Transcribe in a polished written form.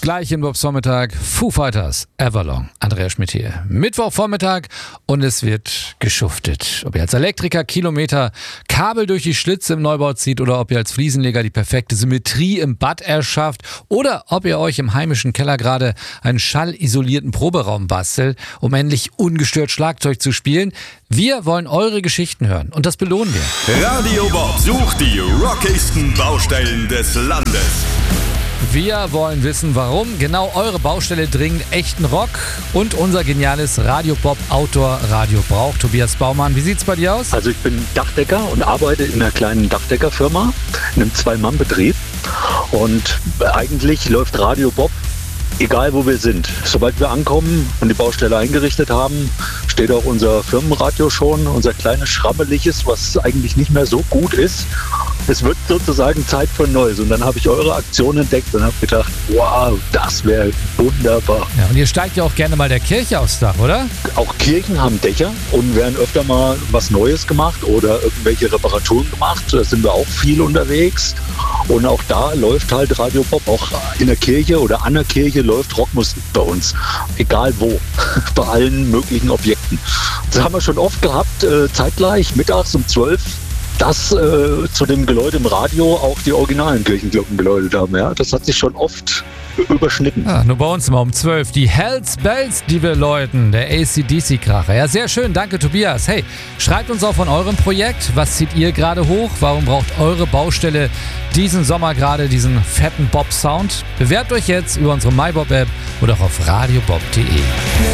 Gleich im Bobsvormittag Foo Fighters, Everlong. Andreas Schmidt hier. Mittwochvormittag und es wird geschuftet. Ob ihr als Elektriker Kilometer Kabel durch die Schlitze im Neubau zieht oder ob ihr als Fliesenleger die perfekte Symmetrie im Bad erschafft oder ob ihr euch im heimischen Keller gerade einen schallisolierten Proberaum bastelt, um endlich ungestört Schlagzeug zu spielen. Wir wollen eure Geschichten hören und das belohnen wir. Radio Bob sucht die rockigsten Baustellen des Landes. Wir wollen wissen, warum genau eure Baustelle dringend echten Rock und unser geniales Radio Bob Outdoor Radio braucht. Tobias Baumann, wie sieht's bei dir aus? Also ich bin Dachdecker und arbeite in einer kleinen Dachdeckerfirma, in einem Zwei-Mann-Betrieb. Und eigentlich läuft Radio Bob, egal wo wir sind. Sobald wir ankommen und die Baustelle eingerichtet haben, steht auch unser Firmenradio schon, unser kleines Schrammeliges, was eigentlich nicht mehr so gut ist. Es wird sozusagen Zeit für Neues. Und dann habe ich eure Aktion entdeckt und habe gedacht, wow, das wäre wunderbar. Ja, und ihr steigt ja auch gerne mal der Kirche aufs Dach, oder? Auch Kirchen haben Dächer und werden öfter mal was Neues gemacht oder irgendwelche Reparaturen gemacht. Da sind wir auch viel unterwegs. Und auch da läuft halt Radio Bob. Auch in der Kirche oder an der Kirche läuft Rockmusik bei uns. Egal wo. Bei allen möglichen Objekten. Das haben wir schon oft gehabt, zeitgleich, mittags um 12 dass zu dem Geläute im Radio auch die originalen Kirchenglocken geläutet haben. Ja? Das hat sich schon oft überschnitten. Ja, nur bei uns immer um 12. Die Hells Bells, die wir läuten. Der AC/DC-Kracher. Ja, sehr schön. Danke, Tobias. Hey, schreibt uns auch von eurem Projekt. Was zieht ihr gerade hoch? Warum braucht eure Baustelle diesen Sommer gerade diesen fetten Bob-Sound? Bewerbt euch jetzt über unsere MyBob-App oder auch auf radiobob.de.